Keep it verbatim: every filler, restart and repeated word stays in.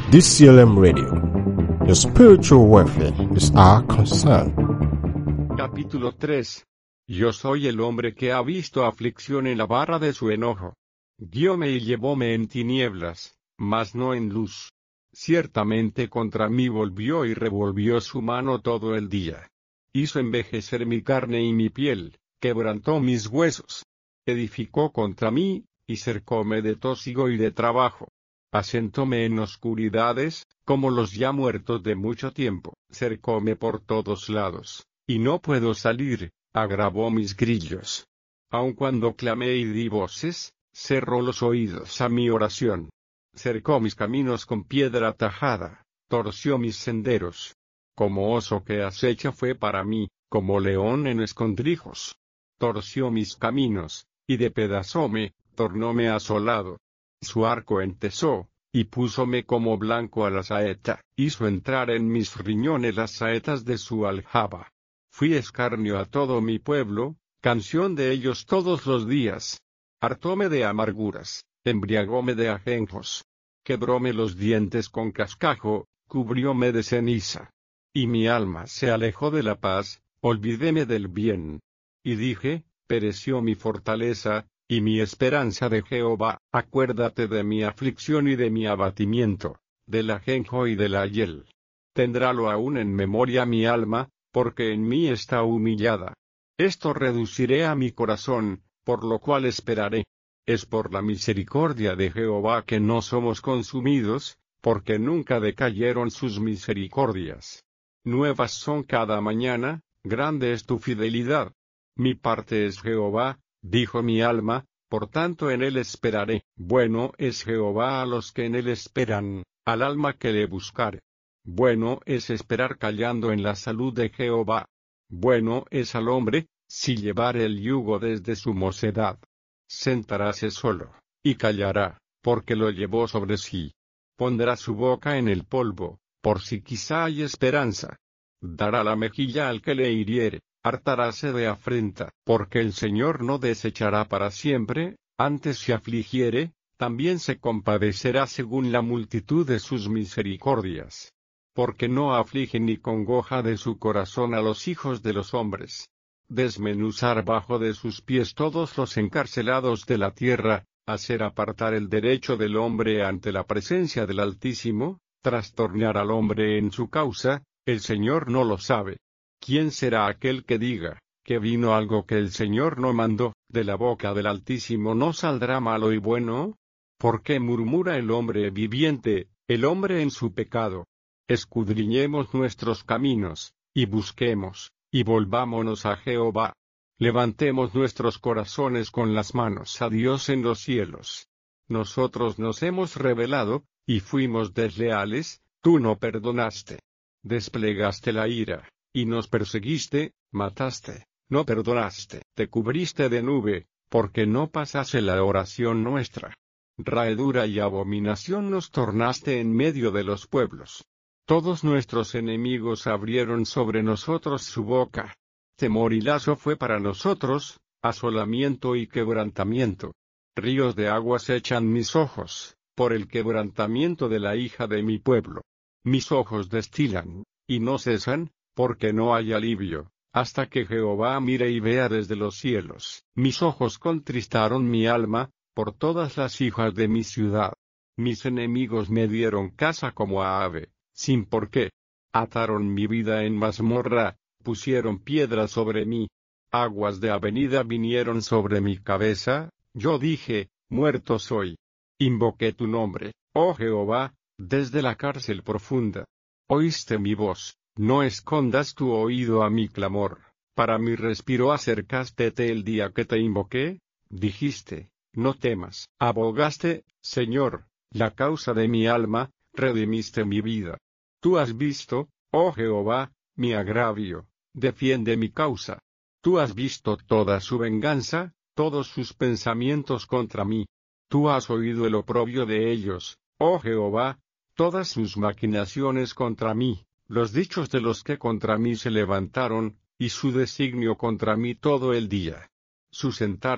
D C L M Radio. Your spiritual welfare is our concern. Capítulo tres. Yo soy el hombre que ha visto aflicción en la barra de su enojo. Guióme y llevóme en tinieblas, mas no en luz. Ciertamente contra mí volvió y revolvió su mano todo el día. Hizo envejecer mi carne y mi piel, quebrantó mis huesos. Edificó contra mí, y cercóme de tósigo y de trabajo. Asentóme en oscuridades, como los ya muertos de mucho tiempo. Cercóme por todos lados, y no puedo salir, agravó mis grillos. Aun cuando clamé y di voces, cerró los oídos a mi oración. Cercó mis caminos con piedra tajada, torció mis senderos. Como oso que acecha fue para mí, como león en escondrijos. Torció mis caminos, y despedazóme, tornóme asolado. Su arco entesó, y púsome como blanco a la saeta, hizo entrar en mis riñones las saetas de su aljaba. Fui escarnio a todo mi pueblo, canción de ellos todos los días. Hartóme de amarguras, embriagóme de ajenjos. Quebróme los dientes con cascajo, cubrióme de ceniza. Y mi alma se alejó de la paz, olvidéme del bien. Y dije, pereció mi fortaleza, y mi esperanza de Jehová. Acuérdate de mi aflicción y de mi abatimiento, del ajenjo y del ayel. Tendrálo aún en memoria mi alma, porque en mí está humillada. Esto reduciré a mi corazón, por lo cual esperaré. Es por la misericordia de Jehová que no somos consumidos, porque nunca decayeron sus misericordias. Nuevas son cada mañana, grande es tu fidelidad. Mi parte es Jehová, dijo mi alma, por tanto en él esperaré. Bueno es Jehová a los que en él esperan, al alma que le buscare. Bueno es esperar callando en la salud de Jehová. Bueno es al hombre, si llevare el yugo desde su mocedad. Sentaráse solo, y callará, porque lo llevó sobre sí. Pondrá su boca en el polvo, por si quizá hay esperanza. Dará la mejilla al que le hiriere, hartaráse de afrenta, porque el Señor no desechará para siempre, antes se afligiere, también se compadecerá según la multitud de sus misericordias. Porque no aflige ni congoja de su corazón a los hijos de los hombres. Desmenuzar bajo de sus pies todos los encarcelados de la tierra, hacer apartar el derecho del hombre ante la presencia del Altísimo, trastornar al hombre en su causa, el Señor no lo sabe. ¿Quién será aquel que diga, que vino algo que el Señor no mandó, de la boca del Altísimo no saldrá malo y bueno? ¿Por qué murmura el hombre viviente, el hombre en su pecado? Escudriñemos nuestros caminos, y busquemos, y volvámonos a Jehová. Levantemos nuestros corazones con las manos a Dios en los cielos. Nosotros nos hemos rebelado, y fuimos desleales, tú no perdonaste. Desplegaste la ira, y nos perseguiste, mataste, no perdonaste. Te cubriste de nube, porque no pasase la oración nuestra. Raedura y abominación nos tornaste en medio de los pueblos. Todos nuestros enemigos abrieron sobre nosotros su boca. Temor y lazo fue para nosotros, asolamiento y quebrantamiento. Ríos de aguas echan mis ojos, por el quebrantamiento de la hija de mi pueblo. Mis ojos destilan, y no cesan, porque no hay alivio, hasta que Jehová mire y vea desde los cielos. Mis ojos contristaron mi alma, por todas las hijas de mi ciudad. Mis enemigos me dieron caza como a ave, sin por qué. Ataron mi vida en mazmorra, pusieron piedra sobre mí. Aguas de avenida vinieron sobre mi cabeza, yo dije, muerto soy. Invoqué tu nombre, oh Jehová, desde la cárcel profunda. Oíste mi voz, no escondas tu oído a mi clamor. Para mi respiro acercástete el día que te invoqué, dijiste, no temas. Abogaste, Señor, la causa de mi alma, redimiste mi vida. Tú has visto, oh Jehová, mi agravio, defiende mi causa. Tú has visto toda su venganza, todos sus pensamientos contra mí. Tú has oído el oprobio de ellos, oh Jehová, todas sus maquinaciones contra mí, los dichos de los que contra mí se levantaron, y su designio contra mí todo el día. Su sentar